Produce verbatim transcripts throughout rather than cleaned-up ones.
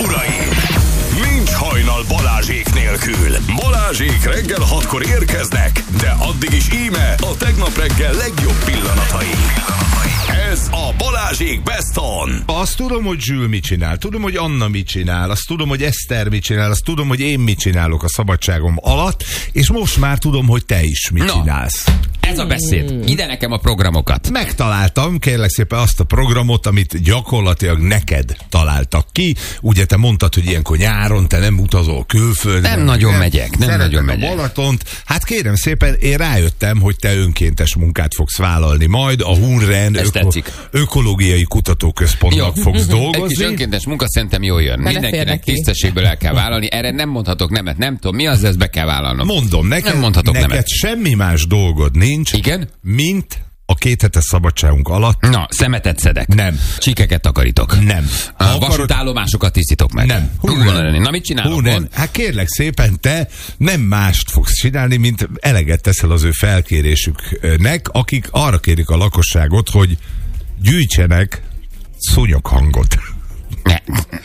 uraim! Nincs hajnal Balázsék nélkül. Balázsék reggel hatkor érkeznek, de addig is íme a tegnap reggel legjobb pillanatai. Ez a Balázsék Best On. Azt tudom, hogy Zsül mit csinál, tudom, hogy Anna mit csinál, azt tudom, hogy Eszter mit csinál, azt tudom, hogy én mit csinálok a szabadságom alatt, és most már tudom, hogy te is mit no. csinálsz. Ez a beszéd. Ide nekem a programokat. Megtaláltam, kérlek szépen, azt a programot, amit gyakorlatilag neked találtak ki. Ugye te mondtad, hogy ilyenkor nyáron te nem utazol külföldre. Nem nagyon nem, megyek, nem nagyon megyek. A Balatont. Hát kérem szépen, én rájöttem, hogy te önkéntes munkát fogsz vállalni majd. A Hunren öko- Ökológiai Kutatóközpontnak jó. fogsz dolgozni. Egy kis önkéntes munka szerintem jól jön. Mindenkinek tisztességből el kell vállalni. Erre nem mondhatok nemet, nem tudom mi az, ezt be kell vállalnom. Mondom, neked, nem mondhatok neked nemet. semmi más dolgod nincs, igen? mint a két hetes szabadságunk alatt. Na, szemetet szedek. Nem. Csíkeket takarítok. Nem. A akarod... vasútállomásokat tisztítok meg. Nem. Hú, nem. Na, mit csinálok? Hú, nem. Hát kérlek szépen, te nem mást fogsz csinálni, mint eleget teszel az ő felkérésüknek, akik arra kérik a lakosságot, hogy gyűjtsenek szúnyoghangot. Ne.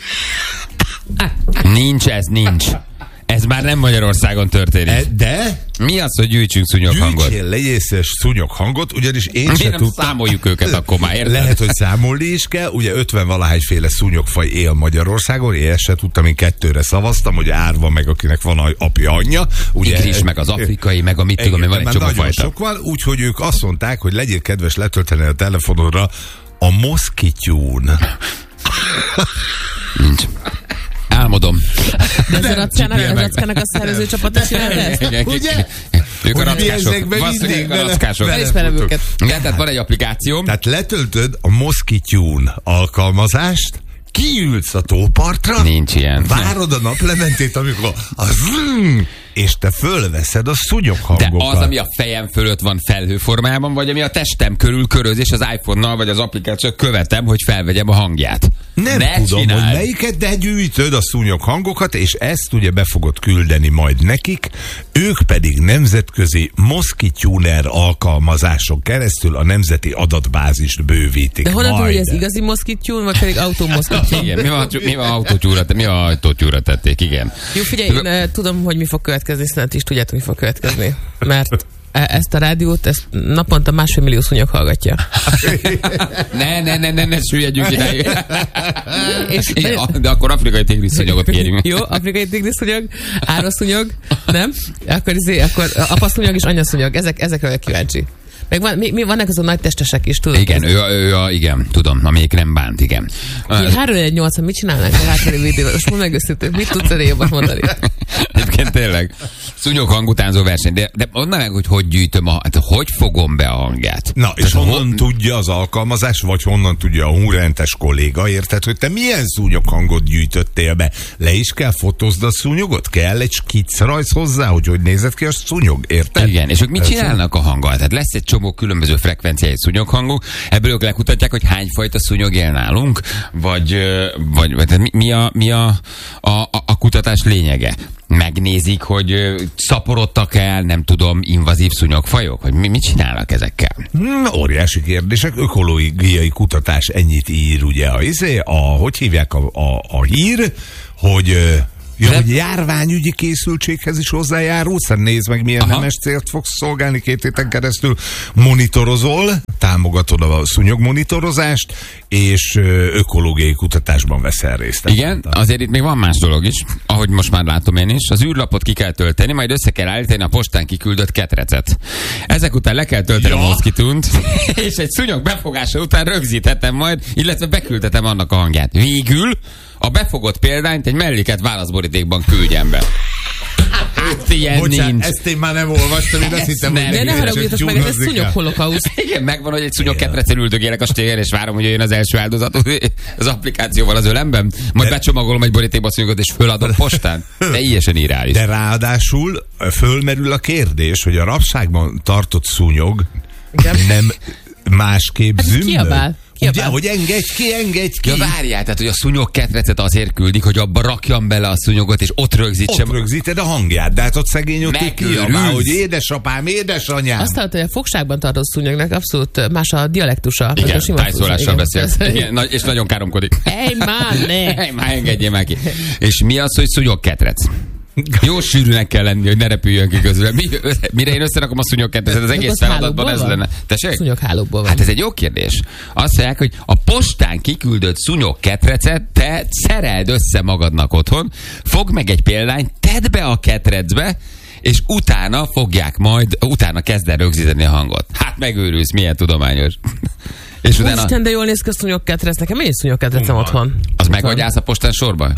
Nincs ez, nincs. Ez már nem Magyarországon történik. De? Mi az, hogy gyűjtsünk szúnyoghangot? Gyűjtsél legyészes szúnyoghangot, ugyanis én sem nem tudtam. Számoljuk őket akkor már, érted? Lehet, hogy számolni is kell. Ugye ötven-valahányféle szúnyogfaj él Magyarországon. Én ezt sem tudtam, én kettőre szavaztam, hogy árva meg, akinek van apja, anyja. Ugye, Igris, meg az afrikai, meg a mit tudom, van egy csomó fajta. Sok van, úgyhogy ők azt mondták, hogy legyél kedves letölteni a telefonodra a Moszkityún. Nincs. Álmodom. De ez a rackának a szervező csapata csinálta ezt? Ugye? Ők a rackások. Valószínűleg a rackások. Elismerem őket. Igen, tehát van egy applikáció. Tehát letöltöd a Moszkityún alkalmazást, kiülsz a tópartra, nincs ilyen. Várod a naplementét, amikor a zzz, és te fölveszed a szúnyoghangokat. De az, ami a fejem fölött van felhőformában, vagy ami a testem körül köröz, és az iPhone-nal, vagy az applikáció követem, hogy felvegyem a hangját. Nem ne tudom, csináld. hogy melyiket, de gyűjtöd a szúnyoghangokat, és ezt ugye be fogod küldeni majd nekik. Ők pedig nemzetközi Moszkityúner alkalmazások keresztül a nemzeti adatbázist bővítik. De honnan majd. tudod, hogy ez igazi moszkityún, vagy pedig automoszkityún? Igen, mi van, mi van autótyúra, mi van autótyúra tették, igen. Jó, figyelj, én uh, tudom, hogy mi fog következni, szerintem is tudjátok, mi fog következni. Mert ezt a rádiót, ezt naponta másfél millió szúnyog hallgatja. ne, ne, ne, ne, ne süllyedjünk idáig. De, de akkor afrikai tigriszúnyogot kérjünk. Jó, afrikai tigriszúnyog, árvaszúnyog, nem? Akkor, izé, akkor apaszúnyog és anyaszúnyog, ezek, ezekre vagyok kíváncsi. Meg van, mi, mi vannak azon nagy testesek is, tudod? Igen, ő, ő, ő, igen, tudom, amelyik nem bánt, igen. három egy nyolc, mit csinálnak a háttéri videóban? Most mondd meg őszintén, mit tudsz erre jobban mondani? Egyébként tényleg. Szúnyog hangutánzó verseny, de, de mondd meg, hogy hogy gyűjtöm a, hát hogy fogom be a hangját. Na, és tehát honnan ho- tudja az alkalmazás, vagy honnan tudja a hunrentes kolléga, érted, hogy te milyen szúnyoghangot gyűjtöttél be? Le is kell fotózd a szúnyogot? Kell egy skicrajz hozzá, hogy hogy nézett ki a szúnyog, érted? Igen, és ők mit csinálnak a hanggal? Tehát lesz egy csomó különböző frekvenciái szúnyoghangok, ebből ők lekutatják, hogy hány fajta szúnyog él nálunk, vagy, vagy, vagy mi, mi, a, mi a, a, a kutatás lényege? Megnézik, hogy szaporodtak el, nem tudom, invazív szúnyogfajok? Vagy mi, mit csinálnak ezekkel? Hmm, óriási kérdések. Ökológiai kutatás ennyit ír, ugye, a, a, hogy hívják a, a, a hír, hogy... Ja, hogy járványügyi készültséghez is hozzájárulsz, nézd meg, milyen Aha. nemes célt fogsz szolgálni két héten keresztül. Monitorozol, támogatod a szúnyogmonitorozást, és ökológiai kutatásban veszel részt. Igen, azért itt még van más dolog is, ahogy most már látom én is. Az űrlapot ki kell tölteni, majd össze kell állítani a postán kiküldött ketrecet. Ezek után le kell tölteni ja. a Moszkityúnt, és egy szúnyog befogása után rögzíthetem majd, illetve beküldhetem annak a hangját. Végül a befogott példányt egy melléket válaszborítékban küldjem be. Hát ilyen Bocsán, nincs. ezt én már nem olvastam, én azt hittem, hogy... De ne haragudjatok meg, ez egy szúnyogholokausz. Igen, megvan, hogy egy szúnyog ketrecen üldögélek a stégen, és várom, hogy jön az első áldozat az applikációval az ölemben, majd de... becsomagolom egy borítékba a szúnyogot, és föladom postán. Teljesen irális. De ráadásul fölmerül a kérdés, hogy a rabságban tartott szúnyog igen. nem másképp hát zümmög. Ugye, hogy engedj ki, engedj ki. Ja, várjál, tehát, hogy a szúnyog ketrecet azért küldik, hogy abba rakjam bele a szúnyogot, és ott rögzítsem. Ott rögzíted a hangját, de hát ott szegény ott kiabál, hogy édesapám, édesanyám. Azt hallott, hogy a fogságban tartott szúnyognak abszolút más a dialektusa. Igen, tájszólással beszél. Igen, és nagyon káromkodik. Ej, már ne! Ej, már engedjél már ki. És mi az, hogy szúnyog ketrec? Jó sűrűnek kell lenni, hogy ne repüljön ki közül. Mi, mire én összerakom a szúnyogketrecet, az egész feladatban ez lenne. Tessék? Szúnyoghálókból van. Hát ez egy jó kérdés. Azt mondják, hogy a postán kiküldött szúnyogketrecet te szereld össze magadnak otthon, fogd meg egy példányt, tedd be a ketrecbe, és utána fogják majd, utána kezd el rögzíteni a hangot. Hát megőrülsz, milyen tudományos. És utána... Isten, de jól néz ki a szúnyogketrec. Nekem én is szúnyogketrecem otthon. Az meghagyálsz a postán sorba?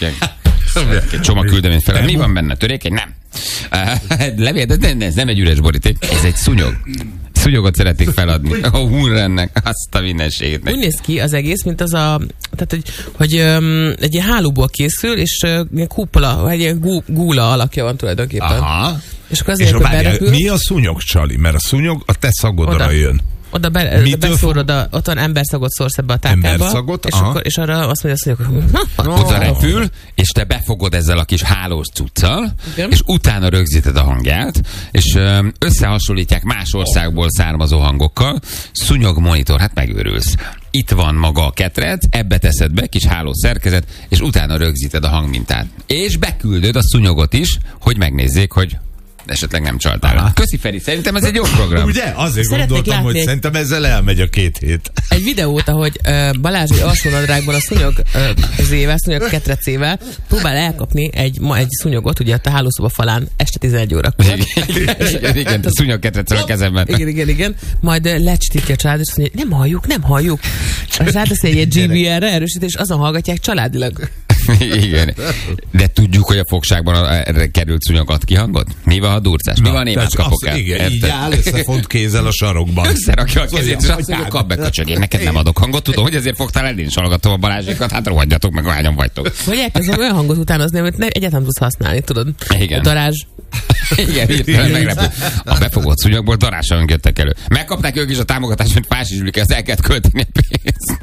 Egy csomag küldemény fel. Mi van benne? Törékeny? Nem. Levél, de ez nem egy üres boríték. Ez egy szúnyog. Szúnyogot szeretik feladni. A húrrennek azt a mindenségét. Úgy néz ki az egész, mint az a... Tehát, hogy, hogy um, egy ilyen hálóból készül, és uh, ilyen kupola, egy ilyen gú, gúla alakja van tulajdonképpen. Aha. És akkor azért, és hogy berepül... Mi a szúnyog, Csali? Mert a szúnyog a te szagodra oda jön. Oda, be, oda beszórod, a, ott van emberszagot szórsz ebbe a tálkába. Emberszagot? És, akkor, és arra azt mondja, hogy oh. Oda repül, és te befogod ezzel a kis hálós cuccal, igen. És utána rögzíted a hangját, és összehasonlítják más országból származó hangokkal. Szúnyog monitor, hát megőrülsz. Itt van maga a ketrec, ebbe teszed be, kis hálós szerkezet, és utána rögzíted a hangmintát. És beküldöd a szúnyogot is, hogy megnézzék, hogy esetleg nem csaltál. Aha. Köszi, Feri, szerintem ez egy jó program. Ugye? Azért Szeretnék gondoltam, hogy szerintem ezzel elmegy a két hét. Egy videót, ahogy uh, Balázs egy alsónadrágban a szúnyog uh, zével, szúnyog ketrecével próbál elkapni egy, ma egy szúnyogot, ugye a hálószoba falán este tizenegy órakor. Igen, igen, igen, a szúnyog ketrecel a kezemben. Igen, igen, igen. Majd uh, lecsíti a család, és mondja, nem halljuk, nem halljuk. És ráteszi egy gé bé er-re erősít, és azon hallgatják családilag. Igen. De tudjuk, hogy a fogságban erre került szúnyog ad ki hangot? Mi van a durcás? Mi van, német kapok el? Igen, így áll összefont kézzel a sarokban. Összerakja a kezét, és azt mondja, kap be, köcsög, én neked nem adok hangot. Tudom, hogy ezért fogtál el, én is hallgatom a Balázsékat, hát rohadjatok meg, hányan vagytok. Hogy elkezdem olyan hangot utánozni, amit egyáltalán tudsz használni, tudod? Igen. Darázs. Igen, hirtelen meglepő. A befogott szúnyogból darásra jöttek elő. Megkapták ők is a támogatást, mint Fási Zsülike, ezt el kellett költeni a pénzt.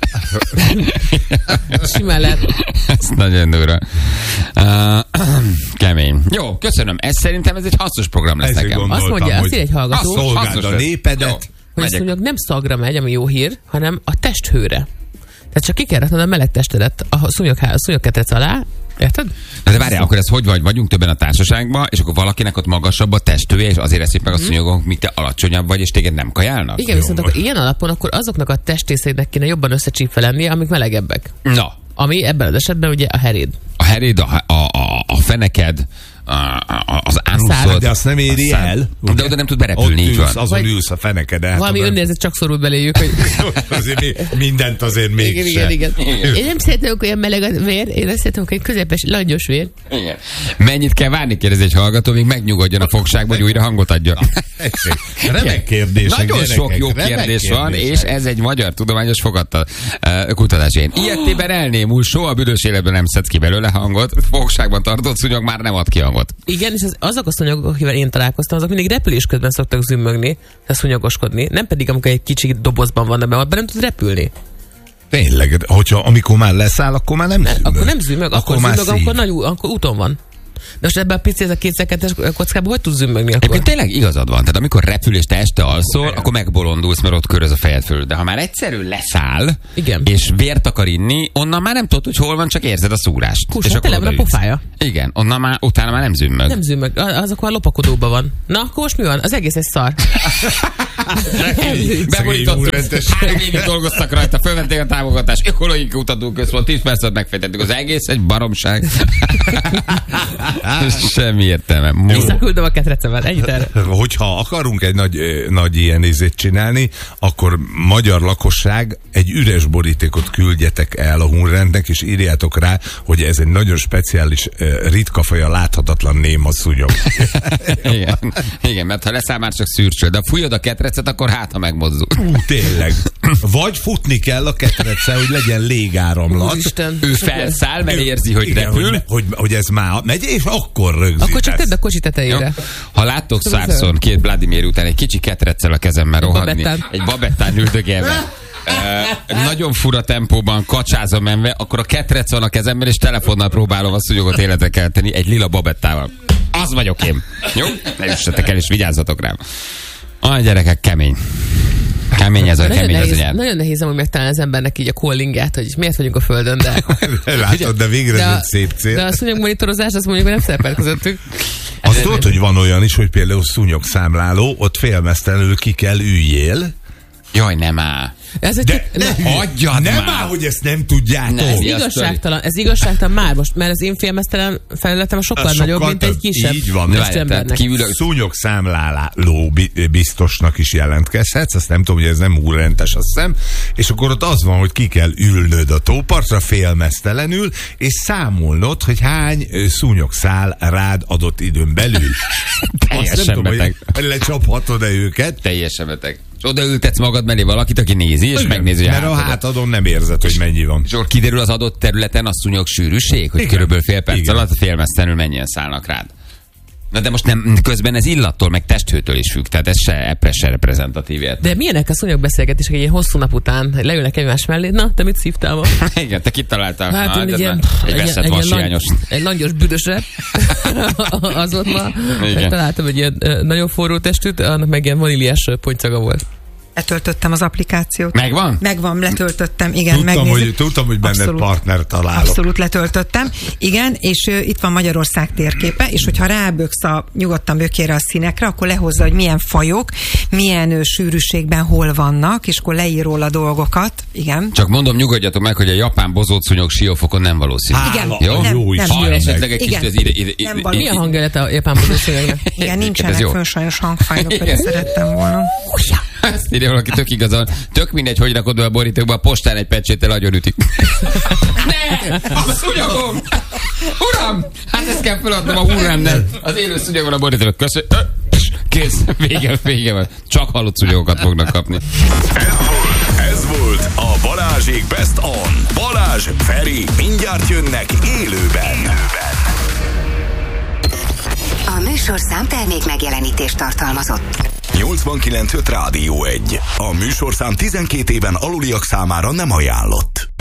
Simán lehet. Ez nagyon durva. Uh, kemény. Jó, köszönöm. Ez szerintem ez egy hasznos program lesz ezért nekem. Azt mondja, azt ír egy hallgató. Szolgáld a népedet. Hogy a szúnyog nem szagra megy, ami jó hír, hanem a testhőre. Tehát csak ki kell raknod a meleg testedet a szúnyog, a szúnyogketrec alá. Érted? Na de várjál, akkor ez hogy vagy? Vagyunk többen a társaságban, és akkor valakinek ott magasabb a testhője, és azért eszik meg a szúnyogok, míg te alacsonyabb vagy, és téged nem kajálnak? Igen, viszont akkor ilyen alapon akkor azoknak a testrészeknek kéne jobban összecsípve lennie, amik melegebbek. Na. Ami ebben az esetben ugye a heréd. A heréd, a, a, a, a feneked, a, a, az ánuszod. De azt nem éri el. De oda nem tud berepülni, így van. Azon vagy ülsz a feneked. Hát valami önnézet csak szorul beléjük, hogy... azért mindent azért még igen, igen, igen, igen. Én nem szeretném olyan meleg a vér, én azt szeretném, hogy közepes, langyos vér. Igen. Mennyit kell várni, kérdez egy hallgató, még megnyugodjon a fogságba, hogy újra hangot adja. Remek kérdések. Nagyon gyerekek, sok jó kérdés van, kérdések. És ez egy magyar tudományos fogadta uh, kutatás. Én ilyettében elnémul, soha büdös életben nem szedsz ki belőle hangot, fogságban tartott szúnyog már nem ad ki hangot. Igen, és az, azok a szúnyogok, akivel én találkoztam, azok mindig repülés közben szoktak zümmögni, szúnyogoskodni. Nem pedig, amikor egy kicsi dobozban van, de abban nem tud repülni. Tényleg, hogyha amikor már leszáll, akkor már nem, nem zümmög. Akkor nem zümmög, akkor, akkor zümmög, amikor, nagy, akkor úton van. De most ebben a pici, ez a kétszekettes kockában hogy tudsz zümmögni akkor? Egyébként tényleg igazad van. Tehát amikor repül és te este alszol, okay. Akkor megbolondulsz, mert ott köröz a fejed fölül. De ha már egyszerű leszáll, igen. És vért akar inni, onnan már nem tudod, hogy hol van, csak érzed a szúrást. Kús, és tényleg a pofája. Igen, onnan már, utána már nem zümmög. Nem zümmög, az akkor a lopakodóban van. Na, akkor most mi van? Az egész egy szar. Beborítottuk, három évig dolgoztak rajta, fölvették a támogatást, ökológiai kutatóközpont, tíz percet megfejtettük, az egész egy baromság. Semmi értelme. Visszaküldöm a ketrecemet, ennyit erre. Hogyha akarunk egy nagy, nagy ilyen izét csinálni, akkor magyar lakosság egy üres borítékot küldjetek el a Hunrendnek, és írjátok rá, hogy ez egy nagyon speciális, ritka faj, a láthatatlan néma szúnyog. Igen. Igen, mert ha leszáll már csak szürcsöl, de fújod a ketrecet, akkor hát, ha megmozdul. Ú, tényleg. Vagy futni kell a ketrecel, hogy legyen légáramlat. Úristen. Ő felszáll, mert érzi, hogy igen, repül. Hogy, hogy, hogy ez már megy, és akkor rögzítesz. Akkor csak tedd a kocsi tetejére. Ha láttok Szárszon két Vladimir után egy kicsi ketreccel a kezemmel rohadni, babettán. egy babettán üldögélve, Uh, nagyon fura tempóban kacsázom menve, akkor a ketrec van a kezemben, és telefonnal próbálom a szúnyogot életre kelteni egy lila babettával. Az vagyok én. Jó? Ne üssetek el, és vigyázzatok rám. A gyerekek, kemény. Kemény ez a, nagyon kemény nehéz, ez a nyelv. Nagyon nehéz amúgy megtalálni az embernek így a callingját, hogy miért vagyunk a földön, de... Látod, de végre de ez a, egy szép cél. De a szúnyogmonitorozás, azt mondjuk, hogy nem szerepel közöttük. Azt tudod, hogy van olyan is, hogy például szúnyogszámláló, ott félmeztelenül ki kell üljél. Jaj, nem áll. Ez egy De ne, ne, hagyjad nem már. áll, hogy ezt nem tudjátok. Ne, ez Sziasztok. igazságtalan, ez igazságtalan már most, mert az én félmeztelen felületem sokkal Az nagyobb, sokkal mint egy több. kisebb Így van. De test várjál, embernek. tehát kívül- Szúnyogszámláló bi- biztosnak is jelentkezhetsz, azt nem tudom, hogy ez nem úrrentes, azt hiszem, és akkor ott az van, hogy ki kell ülnöd a tópartra félmeztelenül, és számolnod, hogy hány ö, szúnyogszál rád adott időn belül. Azt Teljesen nem tudom, beteg. hogy lecsaphatod-e őket. Teljesen beteg. És odaültetsz magad mellé valakit, aki nézi, és megnézi, hogy Mert a hátadon. hátadon nem érzed, hogy mennyi van. És akkor kiderül az adott területen a szúnyog sűrűség, hogy Igen. körülbelül fél perc Igen. alatt a félmeztelenül mennyien szállnak rád. Na de most nem, közben ez illattól, meg testhőtől is függ, tehát ez se, ebbe se reprezentatív ért. De milyenek a szúnyogbeszélgetések egy ilyen hosszú nap után, hogy leülnek egymás mellé, na, te mit szívtál ma? Igen, te kitaláltál. Hát én ez egy ilyen, már egy egy, veszett egy, ilyen vashiányos. lang, egy langyos büdösre, az ott ma. Igen. Találtam egy ilyen ö, nagyon forró testűt, annak meg ilyen vaníliás ö, pontycaga volt. Letöltöttem az applikációt. Megvan? Megvan, letöltöttem, igen, Tudtam, megnézzük. hogy, tudtam, hogy benned Abszolút. partner találok. Abszolút letöltöttem. Igen, és uh, itt van Magyarország térképe, és hogyha ráböksz a nyugodtan bökére a színekre, akkor lehozza, hogy milyen fajok, milyen uh, sűrűségben hol vannak, és akkor leír róla dolgokat. Igen. Csak mondom, nyugodjatok meg, hogy a japán bozótszúnyog siófokon nem valószínű. Hála Igen, a nem, jó nem. Isten. Ha esetleg egy kicsit Igen. az ide, ide, ide, Nem ide, való. Mi a hangjelet a japán szúnyognak? Igen, ez nincsenek jó. fönn sajnos hangfájlok, pedig Igen. szerettem volna. Ezt írja valaki, tök igazán. Tök mindegy, hogy rakod be a borítókba, a postán egy pecséttel agyon ütik. Ne! A szúnyogom! Uram! Hát ezt kell feladnom a hurrámnál. Az élő szúnyog van a borítókban. Köszönöm. Kész. Vége, vége van. Csak halott szúnyogokat fognak kapni. Ez volt, ez volt a Balázsék Best On. Balázs, Feri, mindjárt jönnek élőben. A műsorszám termék megjelenítést tartalmazott. nyolcvankilenc öt Rádió egy. A műsorszám tizenkét éven aluliak számára nem ajánlott.